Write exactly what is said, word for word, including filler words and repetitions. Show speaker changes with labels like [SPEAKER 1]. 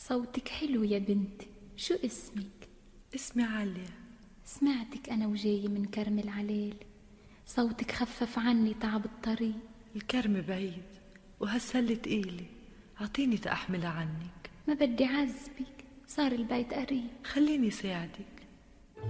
[SPEAKER 1] صوتك حلو يا بنتي، شو اسمك؟
[SPEAKER 2] اسمي عليا.
[SPEAKER 1] سمعتك أنا وجاي من كرم العليل، صوتك خفف عني تعب الطريق.
[SPEAKER 2] الكرم بعيد وهالسلة تقيلة، عطيني تأحملها عنك.
[SPEAKER 1] ما بدي عذبك، صار البيت قريب.
[SPEAKER 2] خليني ساعدك.